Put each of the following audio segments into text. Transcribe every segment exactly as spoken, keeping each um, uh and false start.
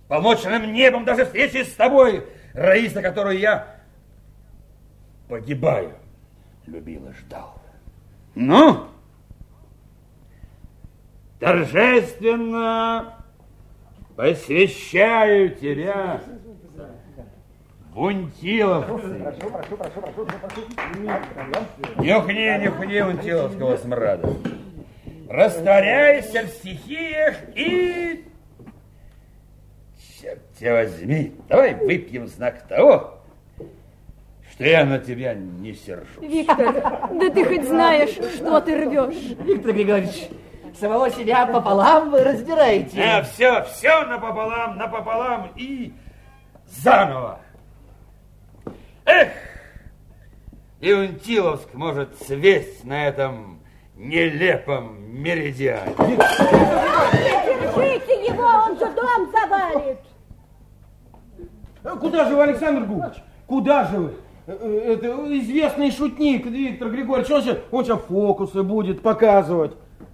полночным небом даже встречи с тобой, Раиса, которую я погибаю, любил и ждал. Ну, торжественно посвящаю тебя Вунтиловцы. Прошу, прошу, прошу, прошу, прошу. Нюхни, нюхни вунтиловского смрада. Растворяйся в стихиях и... Черт тебя возьми, давай выпьем знак того, что я на тебя не сержусь. Виктор, да ты хоть знаешь, что ты рвешь. Виктор Григорьевич, самого себя пополам вы разбираете. А, все, все напополам, напополам и заново. Эх, и Вунтиловск может свесть на этом нелепом меридиане. Держите его, он же дом завалит. Куда же вы, Александр Губович? Куда же вы? Это известный шутник Виктор Григорьевич. Он сейчас, он сейчас фокусы будет показывать.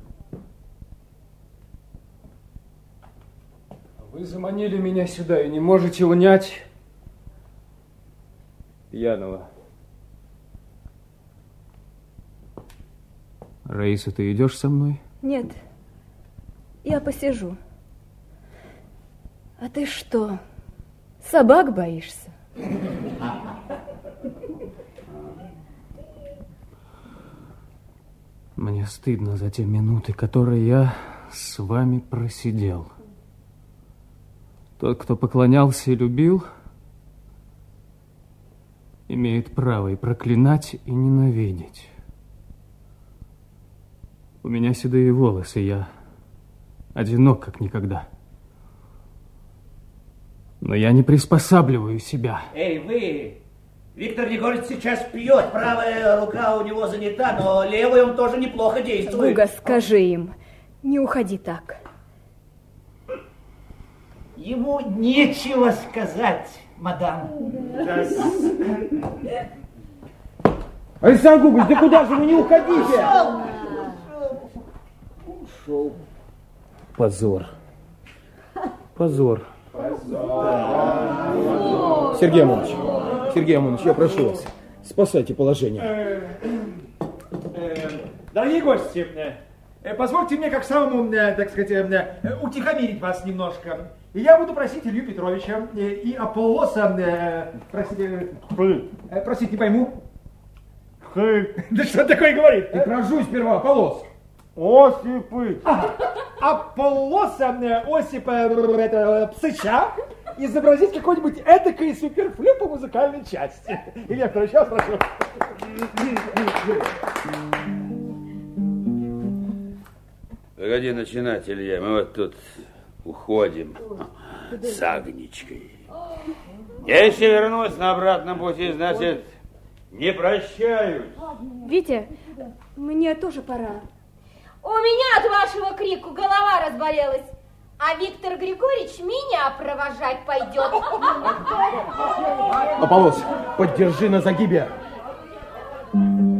Вы заманили меня сюда и не можете унять пьяного. Раиса, ты идешь со мной? Нет, я посижу. А ты что, собак боишься? Мне стыдно за те минуты, которые я с вами просидел. Тот, кто поклонялся и любил, имеет право и проклинать, и ненавидеть. У меня седые волосы, я одинок, как никогда. Но я не приспосабливаю себя. Эй, вы! Виктор Григорьевич сейчас пьет, правая рука у него занята, но левой он тоже неплохо действует. Гуга, скажи им, не уходи так. Ему нечего сказать, мадам. Александр Губович, да куда же вы, не уходите? Ушел. Позор. Позор. Сергей Амонович, Сергей Амонович, я прошу вас, спасайте положение. Дорогие гости, позвольте мне, как самому, так сказать, утихомирить вас немножко. И я буду просить Илью Петровича и Аполлоса, простите, простите, не пойму. Да что такое говорит? Ты прожуй сперва, Аполлос. Осипыч. Аполлоса Осипа это, Псыча изобразить какой-нибудь эдакой суперфлю по музыкальной части. Илья Петрович, я вас прошу. Погоди начинать, Илья, мы вот тут уходим с Агничкой. Если вернусь на обратном пути, значит, не прощаюсь. Витя, мне тоже пора. У меня от вашего крику голова разболелась, а Виктор Григорьевич меня провожать пойдет. Аполлос, поддержи на загибе.